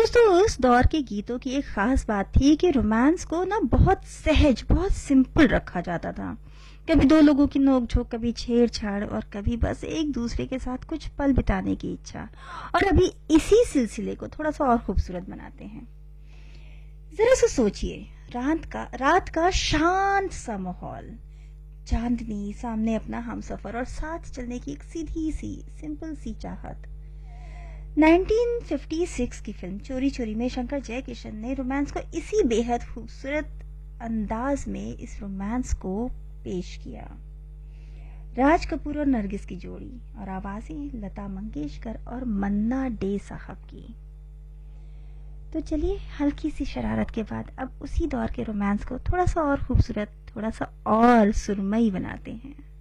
दोस्तों, उस दौर के गीतों की एक खास बात थी कि रोमांस को ना बहुत सहज, बहुत सिंपल रखा जाता था। कभी दो लोगों की नोक-झोंक, कभी छेड़छाड़ और कभी बस एक दूसरे के साथ कुछ पल बिताने की इच्छा। और अभी इसी सिलसिले को थोड़ा सा और खूबसूरत बनाते हैं। जरा सा सोचिए, रात का शांत सा माहौल, चांदनी सामने, अपना हमसफर और साथ चलने की एक सीधी सी सिंपल सी चाहत। 1956 की फिल्म चोरी चोरी में शंकर जयकिशन ने रोमांस को इसी बेहद खूबसूरत अंदाज में इस रोमांस को पेश किया। राज कपूर और नरगिस की जोड़ी और आवाजें लता मंगेशकर और मन्ना डे साहब की। तो चलिए, हल्की सी शरारत के बाद अब उसी दौर के रोमांस को थोड़ा सा और खूबसूरत, थोड़ा सा और सुरमई बनाते हैं।